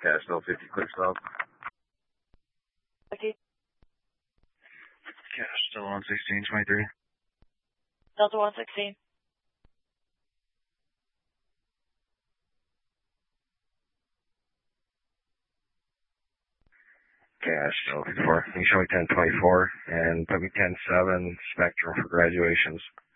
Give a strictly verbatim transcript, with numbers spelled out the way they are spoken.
Cash still fifty, clear stop. fifty. Cash still on sixteen twenty-three. Delta one sixteen. Cash still fifty-four. Can you show me ten twenty-four and put me ten seven Spectrum for graduations?